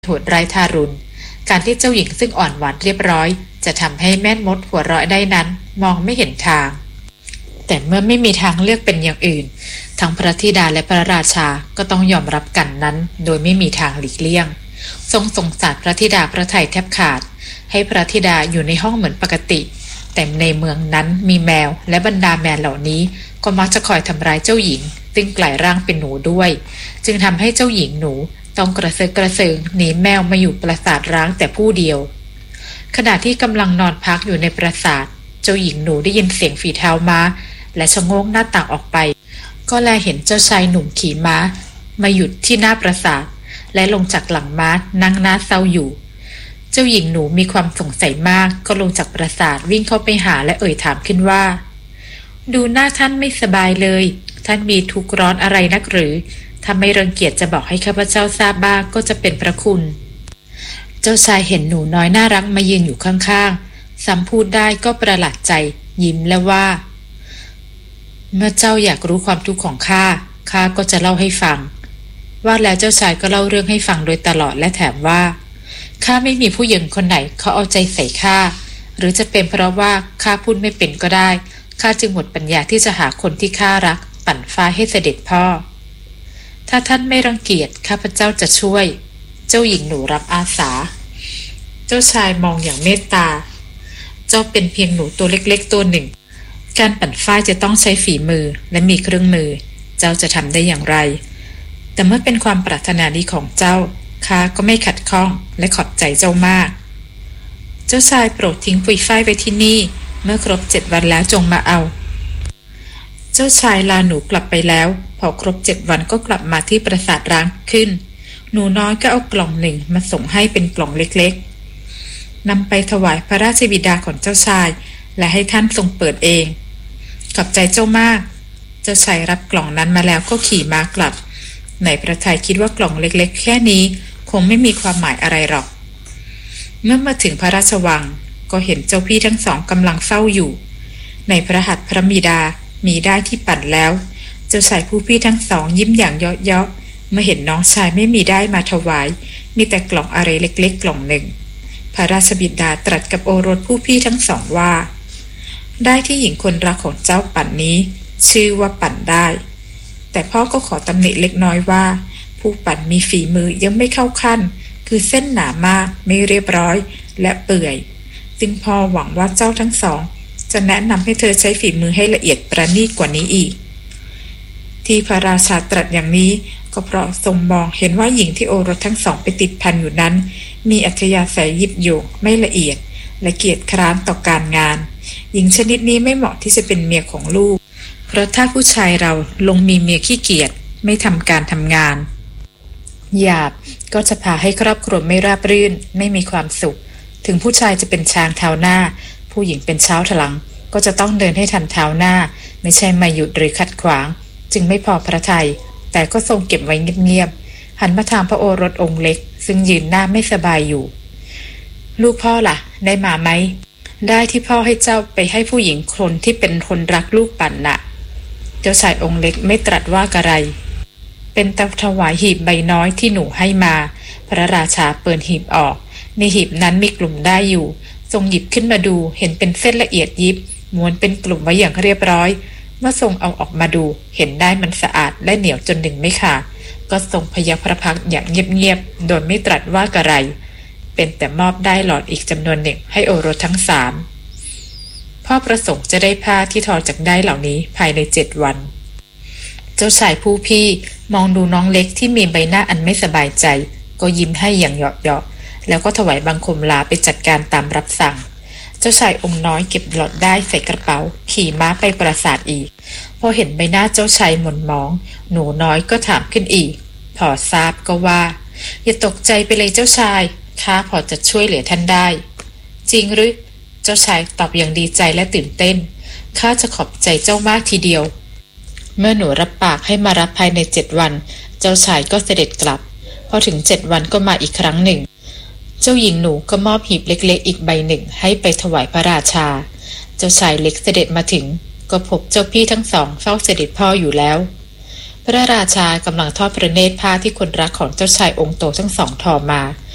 โหดร้ายทารุณการที่เจ้าหญิงซึ่งอ่อนหวานเรียบร้อยจะทำให้แม่มดหัวเราะได้นั้นมองไม่เห็นทางแต่เมื่อไม่มีทางเลือกเป็นอย่างอื่นทั้งพระธิดาและพระราชาก็ต้องยอมรับกันนั้นโดยไม่มีทางหลีกเลี่ยงทรงสงสารพระธิดาพระทัยแทบขาดให้พระธิดาอยู่ในห้องเหมือนปกติแต่ในเมืองนั้นมีแมวและบรรดาแมวเหล่านี้ก็มักจะคอยทำร้ายเจ้าหญิงซึ่งกลายร่างเป็นหนูด้วยจึงทำให้เจ้าหญิงหนูต้องกระเซาะกระเซิงหนีแมวมาอยู่ปราสาทร้างแต่ผู้เดียวขณะที่กำลังนอนพักอยู่ในปราสาทเจ้าหญิงหนูได้ยินเสียงฝีเท้าม้าและชะโงกหน้าต่างออกไปก็แลเห็นเจ้าชายหนุ่มขี่ม้ามาหยุดที่หน้าปราสาทและลงจากหลังม้านั่งหน้าเศร้าอยู่เจ้าหญิงหนูมีความสงสัยมากก็ลงจากปราสาทวิ่งเข้าไปหาและเอ่ยถามขึ้นว่าดูหน้าท่านไม่สบายเลยท่านมีทุกข์ร้อนอะไรนักหรือถ้าไม่รังเกียจจะบอกให้ข้าพเจ้าทราบบ้างก็จะเป็นพระคุณเจ้าชายเห็นหนูน้อยน่ารักมายืนอยู่ข้างๆซ้ำพูดได้ก็ประหลาดใจยิ้มและว่าเมื่อเจ้าอยากรู้ความทุกข์ของข้าก็จะเล่าให้ฟังว่าแล้วเจ้าชายก็เล่าเรื่องให้ฟังโดยตลอดและแถมว่าข้าไม่มีผู้หญิงคนไหนเขาเอาใจใส่ข้าหรือจะเป็นเพราะว่าข้าพูดไม่เป็นก็ได้ข้าจึงหมดปัญญาที่จะหาคนที่ข้ารักปั่นฟ้าให้เสด็จพ่อถ้าท่านไม่รังเกียจข้าพเจ้าจะช่วยเจ้าหญิงหนูรับอาสาเจ้าชายมองอย่างเมตตาเจ้าเป็นเพียงหนูตัวเล็กๆตัวหนึ่งการปั่นฝ้ายจะต้องใช้ฝีมือและมีเครื่องมือเจ้าจะทำได้อย่างไรแต่เมื่อเป็นความปรารถนาดีของเจ้าข้าก็ไม่ขัดข้องและขอบใจเจ้ามากเจ้าชายโปรดทิ้งปุยฝ้ายไว้ที่นี่เมื่อครบ7 วันแล้วจงมาเอาเจ้าชายลาหนูกลับไปแล้วพอครบ7 วันก็กลับมาที่ปราสาทร้างขึ้นหนูน้อยก็เอากล่องหนึ่งมาส่งให้เป็นกล่องเล็กๆนำไปถวายพระราชบิดาของเจ้าชายและให้ท่านทรงเปิดเองขอบใจเจ้ามากเจ้าชายรับกล่องนั้นมาแล้วก็ขี่ม้ากลับในพระทัยคิดว่ากล่องเล็กๆแค่นี้คงไม่มีความหมายอะไรหรอกเมื่อมาถึงพระราชวังก็เห็นเจ้าพี่ทั้งสองกำลังเฝ้าอยู่ในพระหัตถ์พระบิดามีได้ที่ปั่นแล้วเจ้าชายผู้พี่ทั้งสองยิ้มอย่างเยาะๆเมื่อเห็นน้องชายไม่มีได้มาถวายมีแต่กล่องอะไรเล็กๆกล่องหนึ่งพระราชบิดาตรัสกับโอรสผู้พี่ทั้งสองว่าได้ที่หญิงคนรักของเจ้าปั่นนี้ชื่อว่าปั่นได้แต่พ่อก็ขอตำหนิเล็กน้อยว่าผู้ปั่นมีฝีมือยังไม่เข้าขั้นคือเส้นหนามากไม่เรียบร้อยและเปื่อยจึงพ่อหวังว่าเจ้าทั้งสองจะแนะนำให้เธอใช้ฝีมือให้ละเอียดประณีตกว่านี้อีกที่พระราชาตรัสอย่างนี้ก็เพราะทรงมองเห็นว่าหญิงที่โอรสทั้งสองไปติดพันอยู่นั้นมีอัธยาศัยยิบโยงไม่ละเอียดและเกียจคร้านต่อการงานหญิงชนิดนี้ไม่เหมาะที่จะเป็นเมียของลูกเพราะถ้าผู้ชายเราลงมีเมียขี้เกียจไม่ทำการทำงานหยาบก็จะพาให้ครอบครัวไม่ราบรื่นไม่มีความสุขถึงผู้ชายจะเป็นช้างเท้าหน้าผู้หญิงเป็นเช้าถลังก็จะต้องเดินให้ทันเท้าหน้าไม่ใช่มาหยุดหรือขัดขวางจึงไม่พอพระทัยแต่ก็ทรงเก็บไว้เงียบๆหันมาทางพระโอรสองค์เล็กซึ่งยืนหน้าไม่สบายอยู่ลูกพ่อล่ะได้มาไหมได้ที่พ่อให้เจ้าไปให้ผู้หญิงคนที่เป็นคนรักลูกปั่นน่ะเจ้าชายองค์เล็กไม่ตรัสว่าอะไรเป็นแต่ถวายหีบใบน้อยที่หนูให้มาพระราชาเปิดหีบออกในหีบนั้นมีกลุ่มได้อยู่ทรงหยิบขึ้นมาดูเห็นเป็นเส้นละเอียดยิบม้วนเป็นกลุ่มไว้อย่างเรียบร้อยเมื่อทรงเอาออกมาดูเห็นได้มันสะอาดและเหนียวจนหนึ่งไม่ขาดก็ทรงพยักพระพักตร์อย่างเงียบๆโดยไม่ตรัสว่าอะไรเป็นแต่มอบได้หลอดอีกจำนวนหนึ่งให้โอรสทั้ง3พ่อประสงค์จะได้ผ้าที่ทอจากได้เหล่านี้ภายใน7 วันเจ้าชายผู้พี่มองดูน้องเล็กที่มีใบหน้าอันไม่สบายใจก็ยิ้มให้อย่างเหยาะๆแล้วก็ถวายบังคมลาไปจัดการตามรับสั่งเจ้าชายองค์น้อยเก็บหลอดได้ใส่กระเป๋าขี่ม้าไปปราสาทอีกพอเห็นใบหน้าเจ้าชายหม่นหมองหนูน้อยก็ถามขึ้นอีกพอทราบก็ว่าอย่าตกใจไปเลยเจ้าชายข้าพอจะช่วยเหลือท่านได้จริงหรือเจ้าชายตอบอย่างดีใจและตื่นเต้นข้าจะขอบใจเจ้ามากทีเดียวเมื่อหนูรับปากให้มารับภายใน7 วันเจ้าชายก็เสด็จกลับพอถึง7 วันก็มาอีกครั้งหนึ่งเจ้าหญิงหนูก็มอบหีบเล็กๆอีกใบหนึ่งให้ไปถวายพระราชาเจ้าชายเล็กเสด็จมาถึงก็พบเจ้าพี่ทั้งสองเฝ้าเสด็จพ่ออยู่แล้วพระราชากำลังทอดพระเนตรผ้าที่คนรักของเจ้าชายองค์โตทั้งสองทอมา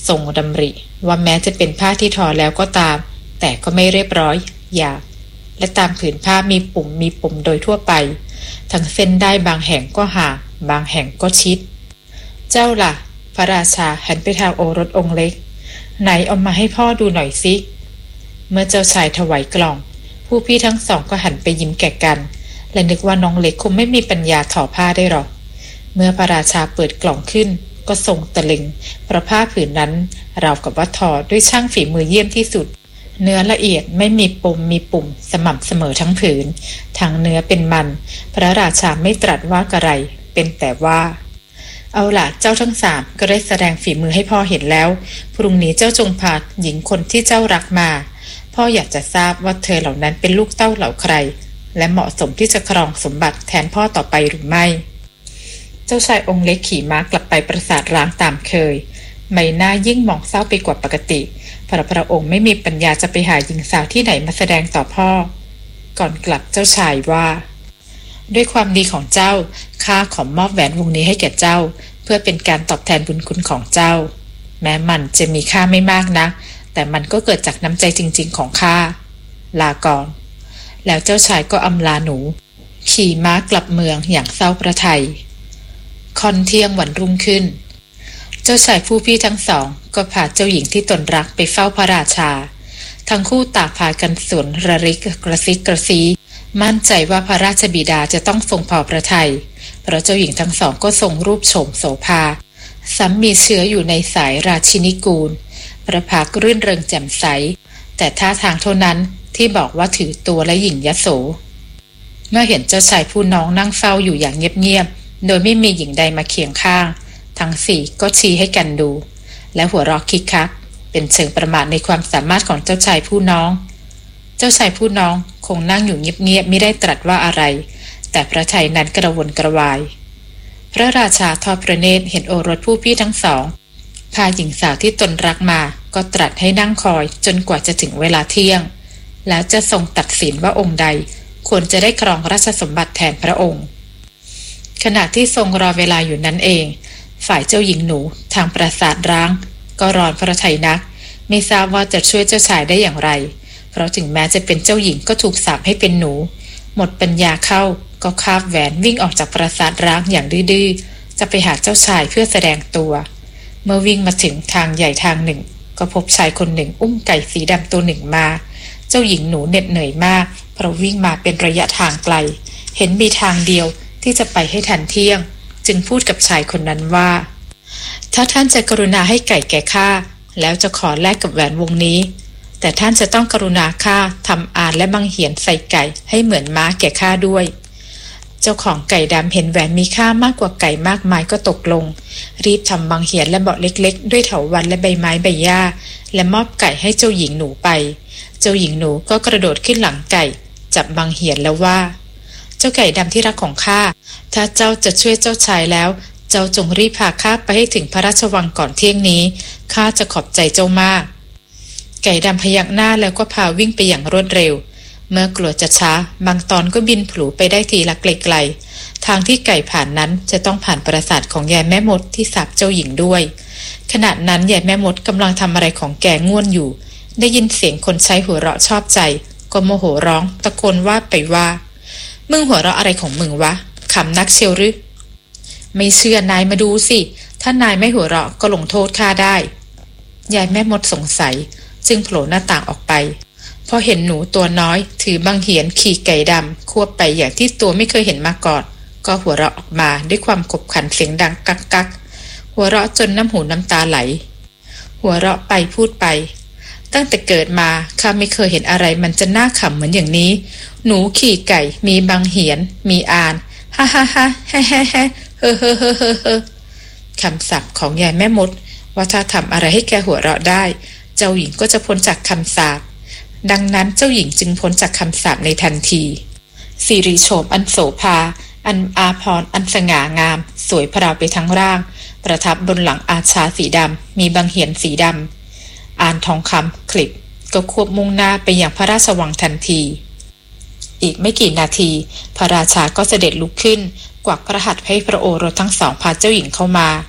ทรงดำริว่าแม้จะเป็นผ้าที่ทอแล้วก็ตามแต่ก็ไม่เรียบร้อยหยาบและตามผืนผ้ามีปุ่มโดยทั่วไปทั้งเส้นได้บางแห่งก็ห่างบางแห่งก็ชิดเจ้าล่ะพระราชาหันไปทางโอรสองค์เล็กไหนเอามาให้พ่อดูหน่อยสิเมื่อเจ้าชายถวายกล่องผู้พี่ทั้งสองก็หันไปยิ้มแก่กันและนึกว่าน้องเล็กคงไม่มีปัญญาถอผ้าได้หรอกเมื่อพระราชาเปิดกล่องขึ้นก็ทรงตะลึงเพราะผ้าผืนนั้นราวกับว่าทอด้วยช่างฝีมือเยี่ยมที่สุดเนื้อละเอียดไม่มีปุ่มสม่ำเสมอทั้งผืนทั้งเนื้อเป็นมันพระราชาไม่ตรัสว่ากระไรเป็นแต่ว่าเอาล่ะเจ้าทั้งสามก็ได้แสดงฝีมือให้พ่อเห็นแล้วพรุ่งนี้เจ้าจงพาหญิงคนที่เจ้ารักมาพ่ออยากจะทราบว่าเธอเหล่านั้นเป็นลูกเต้าเหล่าใครและเหมาะสมที่จะครองสมบัติแทนพ่อต่อไปหรือไม่เจ้าชายองค์เล็กขี่ม้ากลับไปปราสาทร้างตามเคยใบหน้ายิ่งมองเศร้าไปกว่าปกติพระองค์ไม่มีปัญญาจะไปหาหญิงสาวที่ไหนมาแสดงต่อพ่อก่อนกลับเจ้าชายว่าด้วยความดีของเจ้าข้าขอมอบแหวนวงนี้ให้แก่เจ้าเพื่อเป็นการตอบแทนบุญคุณของเจ้าแม้มันจะมีค่าไม่มากนักแต่มันก็เกิดจากน้ำใจจริงๆของข้าลาก่อนแล้วเจ้าชายก็อำลาหนูขี่ม้ากลับเมืองอย่างเศร้าประทัยค่ำเที่ยงวันรุ่งขึ้นเจ้าชายผู้พี่ทั้งสองก็พาเจ้าหญิงที่ตนรักไปเฝ้าพระราชาทั้งคู่ต่างพากันสวนระริกกระซิกกระซีมั่นใจว่าพระราชบิดาจะต้องทรงพอพระทัยเพราะเจ้าหญิงทั้งสองก็ทรงรูปโฉมโสภาซ้ำมีเชื้ออยู่ในสายราชินีกูลประภาครื่นเริงแจ่มใสแต่ท่าทางเท่านั้นที่บอกว่าถือตัวและหยิ่งยโสเมื่อเห็นเจ้าชายผู้น้องนั่งเฝ้าอยู่อย่างเงียบๆโดยไม่มีหญิงใดมาเคียงข้างทั้งสี่ก็ชี้ให้กันดูและหัวเราะคิกคักเป็นเชิงประมาทในความสามารถของเจ้าชายผู้น้องเจ้าชายผู้น้องคงนั่งอยู่เงียบๆไม่ได้ตรัสว่าอะไรแต่พระทัยนั้นกระวนกระวายพระราชาทอดพระเนตรเห็นโอรสผู้พี่ทั้งสองพาหญิงสาวที่ตนรักมาก็ตรัสให้นั่งคอยจนกว่าจะถึงเวลาเที่ยงแล้วจะทรงตัดสินว่าองค์ใดควรจะได้ครองราชสมบัติแทนพระองค์ขณะที่ทรงรอเวลาอยู่นั้นเองฝ่ายเจ้าหญิงหนูทางปราสาทร้างก็ร้อนพระทัยนักไม่ทราบว่าจะช่วยเจ้าชายได้อย่างไรเพราะถึงแม้จะเป็นเจ้าหญิงก็ถูกสาปให้เป็นหนูหมดปัญญาเข้าก็คาบแหวนวิ่งออกจากปราสาทร้างอย่างดื้อๆจะไปหาเจ้าชายเพื่อแสดงตัวเมื่อวิ่งมาถึงทางใหญ่ทางหนึ่งก็พบชายคนหนึ่งอุ้มไก่สีดำตัวหนึ่งมาเจ้าหญิงหนูเหน็ดเหนื่อยมากเพราะวิ่งมาเป็นระยะทางไกลเห็นมีทางเดียวที่จะไปให้ทันเที่ยงจึงพูดกับชายคนนั้นว่าถ้าท่านจะกรุณาให้ไก่แก่ข้าแล้วจะขอแลกกับแหวนวงนี้แต่ท่านจะต้องกรุณาข้าทำอานและบังเหียนใส่ไก่ให้เหมือนม้าแก่ข้าด้วยเจ้าของไก่ดำเห็นแหวนมีค่ามากกว่าไก่มากมายก็ตกลงรีบทำบังเหียนและเบาะเล็กๆด้วยเถาวัลย์และใบไม้ใบหญ้าและมอบไก่ให้เจ้าหญิงหนูไปเจ้าหญิงหนูก็กระโดดขึ้นหลังไก่จับบังเหียนแล้วว่าเจ้าไก่ดำที่รักของข้าถ้าเจ้าจะช่วยเจ้าชายแล้วเจ้าจงรีบพาข้าไปให้ถึงพระราชวังก่อนเที่ยงนี้ข้าจะขอบใจเจ้ามากไก่ดำพยักหน้าแล้วก็พาวิ่งไปอย่างรวดเร็วเมื่อกลัวจะช้าบางตอนก็บินผลูไปได้ทีละไกลๆทางที่ไก่ผ่านนั้นจะต้องผ่านปราสาทของยายแม่มดที่สาปเจ้าหญิงด้วยขณะนั้นยายแม่มดกำลังทำอะไรของแกง่วนอยู่ได้ยินเสียงคนใช้หัวเราะชอบใจก็โมโหร้องตะโกนว่าไปว่ามึงหัวเราะอะไรของมึงวะขำนักเชียวหรือไม่เชื่อนายมาดูสิถ้านายไม่หัวเราะก็ลงโทษข้าได้ยายแม่มดสงสัยจึงโผล่หน้าต่างออกไปพอเห็นหนูตัวน้อยถือบังเหียนขี่ไก่ดำควบไปอย่างที่ตัวไม่เคยเห็นมาก่อนก็หัวเราะออกมาด้วยความขบขันเสียงดังกักกักหัวเราะจนน้ำหูน้ำตาไหลหัวเราะไปพูดไปตั้งแต่เกิดมาข้าไม่เคยเห็นอะไรมันจะน่าขำเหมือนอย่างนี้หนูขี่ไก่มีบังเหียนมีอานฮ่าฮ่าฮ่าแฮ่แฮ่แฮ่เฮ้อเฮ้อเฮ้อเฮ้อเฮ้อคำศัพท์ของยายแม่มดว่าถ้าทำอะไรให้แกหัวเราะได้เจ้าหญิงก็จะพ้นจากคำสาปดังนั้นเจ้าหญิงจึงพ้นจากคำสาปในทันทีสิริโฉมอันโสภาอันอาภรณ์อันสง่างามสวยพราวไปทั้งร่างประทับบนหลังอาชาสีดำมีบังเหียนสีดำอานทองคำคลิปก็ควบมุ่งหน้าไปยังพระราชวังทันทีอีกไม่กี่นาทีพระราชาก็เสด็จลุกขึ้นกวักพระหัตถ์ให้พระโอรสทั้งสองพาเจ้าหญิงเข้ามา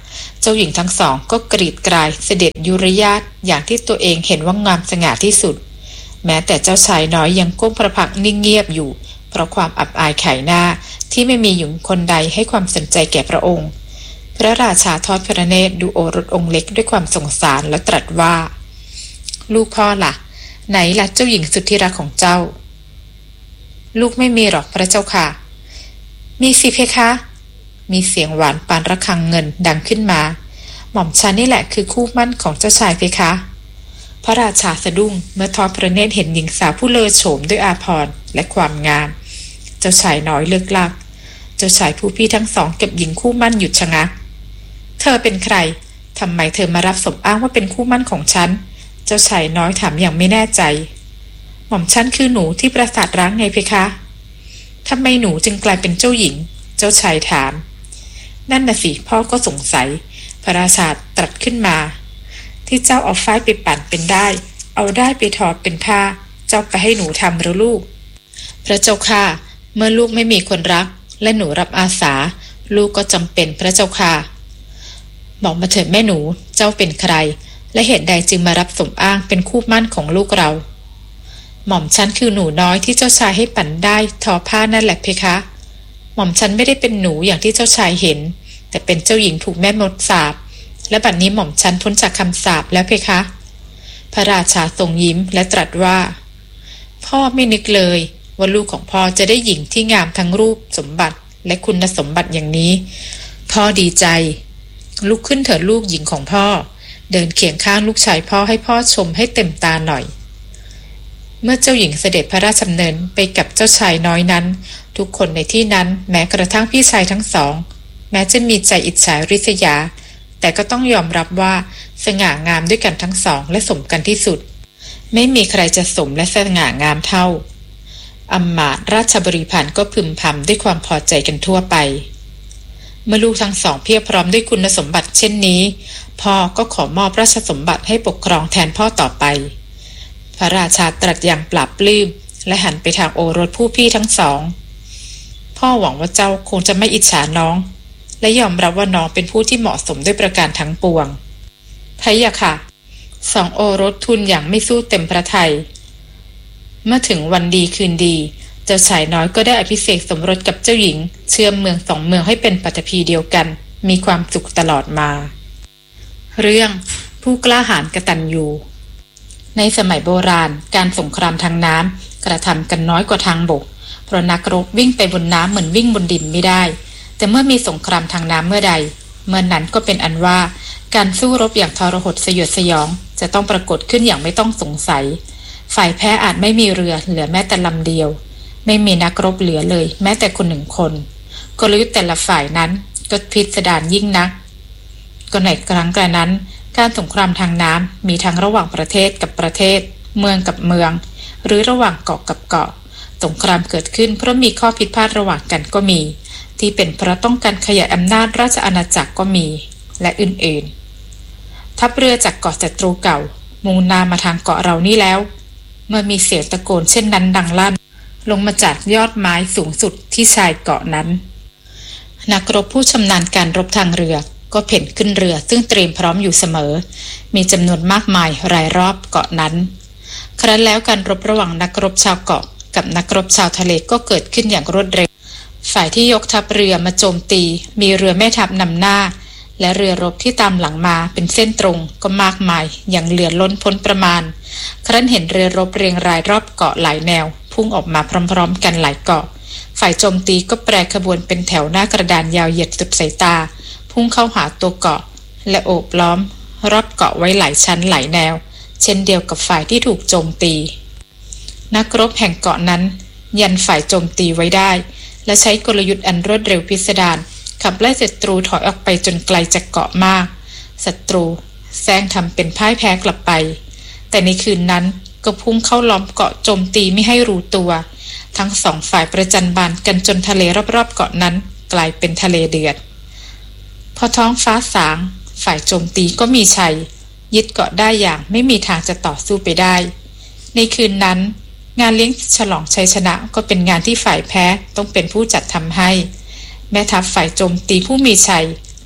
เจ้าหญิงทั้งสองก็กรีดกรายเสด็จยุรยาตอย่างที่ตัวเองเห็นว่างามสง่าที่สุดแม้แต่เจ้าชายน้อยยังก้มพระพักตร์นิ่งเงียบอยู่เพราะความอับอายขายหน้าที่ไม่มีหญิงคนใดให้ความสนใจแก่พระองค์พระราชาทอดพระเนตรดูโอรสองค์เล็กด้วยความสงสารและตรัสว่าลูกพ่อล่ะไหนล่ะเจ้าหญิงสุดที่รักของเจ้าลูกไม่มีหรอกพระเจ้าค่ะมีสิเพคะมีเสียงหวานปานระฆังเงินดังขึ้นมาหม่อมฉันนี่แหละคือคู่มั่นของเจ้าชายเพคะพระราชาสะดุ้งเมื่อทอดพระเนตรเห็นหญิงสาวผู้เลอโฉมด้วยอาภรณ์และความงามเจ้าชายน้อยเลิกลักเจ้าชายผู้พี่ทั้งสองเก็บหญิงคู่มั่นหยุดชะงักเธอเป็นใครทำไมเธอมารับสมอ้างว่าเป็นคู่มั่นของฉันเจ้าชายน้อยถามอย่างไม่แน่ใจหม่อมฉันคือหนูที่ปราสาทร้างไงเพคะทำไมหนูจึงกลายเป็นเจ้าหญิงเจ้าชายถามนั่นน่ะสิพ่อก็สงสัยพระราชาตรัสขึ้นมาที่เจ้าเอาฝ้ายไปปั่นเป็นได้เอาได้ไปทอเป็นผ้าเจ้าไปให้หนูทำหรือลูกพระเจ้าค่ะเมื่อลูกไม่มีคนรักและหนูรับอาสาลูกก็จำเป็นพระเจ้าค่ะบอกมาเถิดแม่หนูเจ้าเป็นใครและเหตุใดจึงมารับสมอ้างเป็นคู่มั่นของลูกเราหม่อมฉันคือหนูน้อยที่เจ้าชายให้ปั่นได้ทอผ้านั่นแหละเพคะหม่อมฉันไม่ได้เป็นหนูอย่างที่เจ้าชายเห็นแต่เป็นเจ้าหญิงถูกแม่มดสาปและบัดนี้หม่อมฉันพ้นจากคำสาปแล้วเพคะพระราชาทรงยิ้มและตรัสว่าพ่อไม่นึกเลยว่าลูกของพ่อจะได้หญิงที่งามทั้งรูปสมบัติและคุณสมบัติอย่างนี้พ่อดีใจลุกขึ้นเถิดลูกหญิงของพ่อเดินเคียงข้างลูกชายพ่อให้พ่อชมให้เต็มตาหน่อยเมื่อเจ้าหญิงเสด็จพระราชดำเนินไปกับเจ้าชายน้อยนั้นทุกคนในที่นั้นแม้กระทั่งพี่ชายทั้งสองแม้จะมีใจอิจฉาริษยาแต่ก็ต้องยอมรับว่าสง่างามด้วยกันทั้งสองและสมกันที่สุดไม่มีใครจะสมและสง่างามเท่าอำมาตย์ราชบริพารก็พึมพำด้วยความพอใจกันทั่วไปเมื่อลูกทั้งสองเพียบพร้อมด้วยคุณสมบัติเช่นนี้พ่อก็ขอมอบราชสมบัติให้ปกครองแทนพ่อต่อไปพระราชาตรัสอย่างปราบปลื้มและหันไปทางโอรสผู้พี่ทั้งสองพ่อหวังว่าเจ้าคงจะไม่อิจฉาน้องและยอมรับว่าน้องเป็นผู้ที่เหมาะสมด้วยประการทั้งปวงพะยะค่ะสองโอรสทูลอย่างไม่สู้เต็มพระทัยเมื่อถึงวันดีคืนดีเจ้าชายน้อยก็ได้อภิเษกสมรสกับเจ้าหญิงเชื่อมเมืองสองเมืองให้เป็นปฐพีเดียวกันมีความสุขตลอดมาเรื่องผู้กล้าหาญกตัญญูในสมัยโบราณการสงครามทางน้ำกระทำกันน้อยกว่าทางบกเพราะนักรบวิ่งไปบนน้ำเหมือนวิ่งบนดินไม่ได้แต่เมื่อมีสงครามทางน้ำเมื่อใดเมื่อนั้นก็เป็นอันว่าการสู้รบอย่างทรหดสยดสยองจะต้องปรากฏขึ้นอย่างไม่ต้องสงสัยฝ่ายแพ้อาจไม่มีเรือเหลือแม้แต่ลำเดียวไม่มีนักรบเหลือเลยแม้แต่คนหนึ่งคนกลยุทธ์แต่ละฝ่ายนั้นก็พิสดารยิ่งนักก็ในครั้งกระนั้นการสงครามทางน้ำมีทั้งระหว่างประเทศกับประเทศเมืองกับเมืองหรือระหว่างเกาะกับเกาะสงครามเกิดขึ้นเพราะมีข้อผิดพลาดระหว่างกันก็มีที่เป็นเพราะต้องการขยายอำนาจราชอาณาจักรก็มีและอื่นๆทัพเรือจากเกาะศัตรูเก่ามุ่งหน้ามาทางเกาะเรานี่แล้วเมื่อมีเสียงตะโกนเช่นนั้นดังลั่นลงมาจากยอดไม้สูงสุดที่ชายเกาะนั้นนักรบผู้ชำนาญการรบทางเรือก็เพ่นขึ้นเรือซึ่งเตรียมพร้อมอยู่เสมอมีจำนวนมากมายรายรอบเกาะนั้นครั้นแล้วการรบระหว่างนักรบชาวเกาะกับนักรบชาวทะเลก็เกิดขึ้นอย่างรวดเร็วฝ่ายที่ยกทัพเรือมาโจมตีมีเรือแม่ทัพนำหน้าและเรือรบที่ตามหลังมาเป็นเส้นตรงก็มากมายอย่างเหลือล้นพ้นประมาณครั้นเห็นเรือรบเรียงรายรอบเกาะหลายแนวพุ่งออกมาพร้อมๆกันหลายเกาะฝ่ายโจมตีก็แปรขบวนเป็นแถวหน้ากระดานยาวเหยียดสุดสายตาพุ่งเข้าหาตัวเกาะและโอบล้อมรอบเกาะไว้หลายชั้นหลายแนวเช่นเดียวกับฝ่ายที่ถูกโจมตีนักรบแห่งเกาะนั้นยันฝ่ายโจมตีไว้ได้และใช้กลยุทธ์อันรวดเร็วพิสดารขับไล่ศัตรูถอยออกไปจนไกลจากเกาะมากศัตรูแซงทำเป็นพ่ายแพ้กลับไปแต่ในคืนนั้นก็พุ่งเข้าล้อมเกาะโจมตีไม่ให้รู้ตัวทั้งสองฝ่ายประจันบานกันจนทะเลรอบๆเกาะนั้นกลายเป็นทะเลเดือดพอท้องฟ้าสางฝ่ายโจมตีก็มีชัยยึดเกาะได้อย่างไม่มีทางจะต่อสู้ไปได้ในคืนนั้นงานเลี้ยงฉลองชัยชนะก็เป็นงานที่ฝ่ายแพ้ต้องเป็นผู้จัดทำให้แม่ทัพฝ่ายโจมตีผู้มีชัย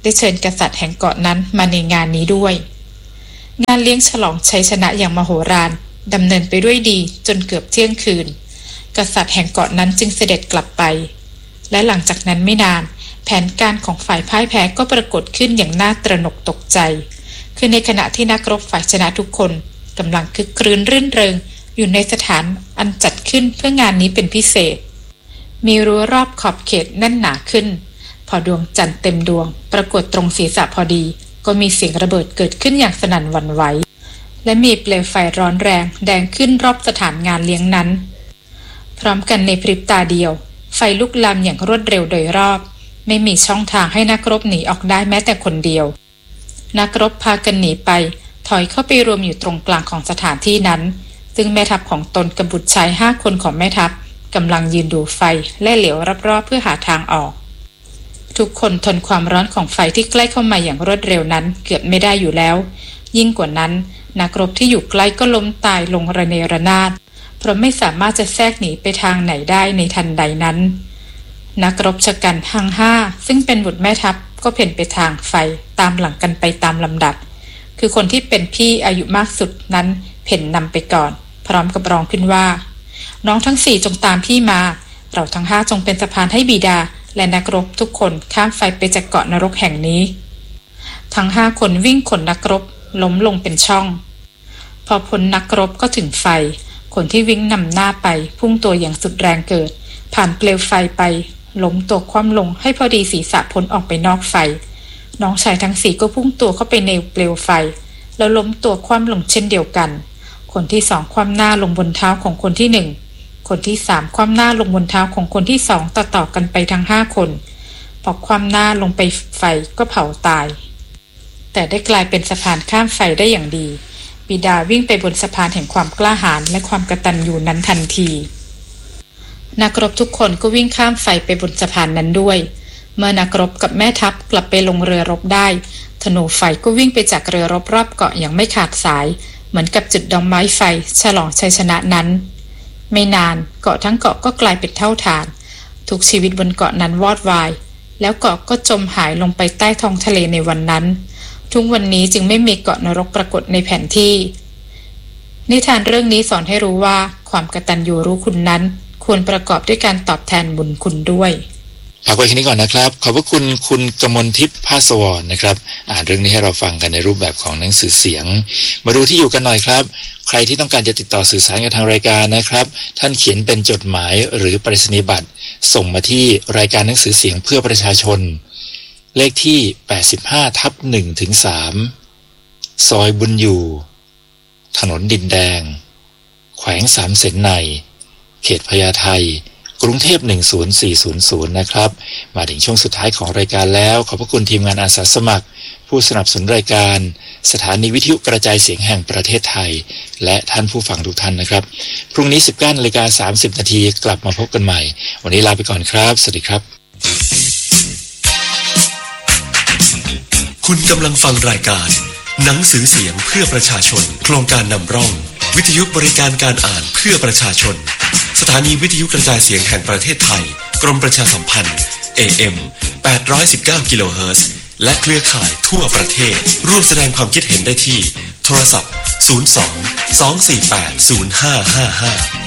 ได้เชิญกษัตริย์แห่งเกาะนั้นมาในงานนี้ด้วยงานเลี้ยงฉลองชัยชนะอย่างมโหฬารดำเนินไปด้วยดีจนเกือบเที่ยงคืนกษัตริย์แห่งเกาะนั้นจึงเสด็จกลับไปและหลังจากนั้นไม่นานแผนการของฝ่ายพ่ายแพ้ก็ปรากฏขึ้นอย่างน่าตระหนกตกใจคือในขณะที่นักรบฝ่ายชนะทุกคนกำลังคึกครื้นรื่นเริงอยู่ในสถานอันจัดขึ้นเพื่องานนี้เป็นพิเศษมีรั้วรอบขอบเขตแน่นหนาขึ้นพอดวงจันทร์เต็มดวงปรากฏตรงศีรษะพอดีก็มีเสียงระเบิดเกิดขึ้นอย่างสนั่นหวั่นไหวและมีเปลวไฟร้อนแรงแดงขึ้นรอบสถานงานเลี้ยงนั้นพร้อมกันในพริบตาเดียวไฟลุกลามอย่างรวดเร็วโดยรอบไม่มีช่องทางให้นักรบหนีออกได้แม้แต่คนเดียวนักรบพากันหนีไปถอยเข้าไปรวมอยู่ตรงกลางของสถานที่นั้นซึ่งแม่ทัพของตนกับบุตรชาย5 คนของแม่ทัพกำลังยืนดูไฟและเหลียวรอบๆเพื่อหาทางออกทุกคนทนความร้อนของไฟที่ใกล้เข้ามาอย่างรวดเร็วนั้นเกือบไม่ได้อยู่แล้วยิ่งกว่านั้นนักรบที่อยู่ใกล้ก็ล้มตายลงระเนระนาดเพราะไม่สามารถจะแทรกหนีไปทางไหนได้ในทันใดนั้นนักรบชะกันทั้ง5ซึ่งเป็นบุตรแม่ทัพก็เพ่นไปทางไฟตามหลังกันไปตามลำดับคือคนที่เป็นพี่อายุมากสุดนั้นเพ่นนำไปก่อนพร้อมกับร้องขึ้นว่าน้องทั้ง4จงตามพี่มาเราทั้ง5จงเป็นสะพานให้บิดาและนักรบทุกคนข้ามไฟไปจากเกาะนรกแห่งนี้ทั้ง5 คนวิ่งขนนักรบล้มลงเป็นช่องพอพ้นนักรบก็ถึงไฟคนที่วิ่งนำหน้าไปพุ่งตัวอย่างสุดแรงเกิดผ่านเปลวไฟไปล้มตัวคว่ำลงให้พอดีศีรษะพ้นออกไปนอกไฟน้องชายทั้ง4ก็พุ่งตัวเข้าไปในเปลวไฟแล้วล้มตัวคว่ำลงเช่นเดียวกันคนที่2คว่ำหน้าลงบนเท้าของคนที่1คนที่3คว่ำหน้าลงบนเท้าของคนที่2ต่อๆกันไปทั้ง5 คนพอคว่ำหน้าลงไปไฟก็เผาตายแต่ได้กลายเป็นสะพานข้ามไฟได้อย่างดีบิดาวิ่งไปบนสะพานแห่งความกล้าหาญและความกตัญญูนั้นทันทีนักรบทุกคนก็วิ่งข้ามไฟไปบนสะพานนั้นด้วยเมื่อนักรบกับแม่ทัพกลับไปลงเรือรบได้ธนูไฟก็วิ่งไปจากเรือรบรอบเกาะอย่างไม่ขาดสายเหมือนกับจุดดอกไม้ไฟฉลองชัยชนะนั้นไม่นานเกาะทั้งเกาะก็กลายเป็นเท่าฐานทุกชีวิตบนเกาะนั้นวอดวายแล้วเกาะก็จมหายลงไปใต้ท้องทะเลในวันนั้นทุกวันนี้จึงไม่มีเกาะนรกปรากฏในแผนที่นิทานเรื่องนี้สอนให้รู้ว่าความกตัญญูรู้คุณนั้นควรประกอบด้วยการตอบแทนบุญคุณด้วยฝากไว้แค่นี้ก่อนนะครับขอบพระคุณคุณกมลทิพย์ภาสวรนะครับอ่านเรื่องนี้ให้เราฟังกันในรูปแบบของหนังสือเสียงมาดูที่อยู่กันหน่อยครับใครที่ต้องการจะติดต่อสื่อสารกับทางรายการนะครับท่านเขียนเป็นจดหมายหรือไปรษณียบัตรส่งมาที่รายการหนังสือเสียงเพื่อประชาชนเลขที่ 85/1-3 ซอยบุญอยู่ถนนดินแดงแขวงสามเสนในเขตพญาไทกรุงเทพ10400นะครับมาถึงช่วงสุดท้ายของรายการแล้วขอบพระคุณทีมงานอาสาสมัครผู้สนับสนุนรายการสถานีวิทยุกระจายเสียงแห่งประเทศไทยและท่านผู้ฟังทุกท่านนะครับพรุ่งนี้ 19:30 น.กลับมาพบกันใหม่วันนี้ลาไปก่อนครับสวัสดีครับคุณกำลังฟังรายการหนังสือเสียงเพื่อประชาชนโครงการนำร่องวิทยุบริการการอ่านเพื่อประชาชนสถานีวิทยุกระจายเสียงแห่งประเทศไทยกรมประชาสัมพันธ์ AM 819 กิโลเฮิรตซ์และเครือข่ายทั่วประเทศร่วมแสดงความคิดเห็นได้ที่โทรศัพท์ 02 248 0555